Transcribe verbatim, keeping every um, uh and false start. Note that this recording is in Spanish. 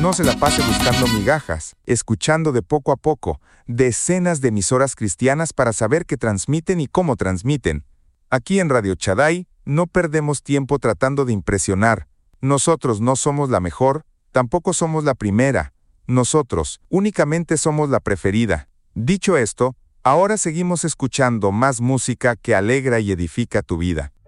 No se la pase buscando migajas, escuchando de poco a poco decenas de emisoras cristianas para saber qué transmiten y cómo transmiten. Aquí en Radio Shaddai no perdemos tiempo tratando de impresionar. Nosotros no somos la mejor, tampoco somos la primera. Nosotros únicamente somos la preferida. Dicho esto, ahora seguimos escuchando más música que alegra y edifica tu vida.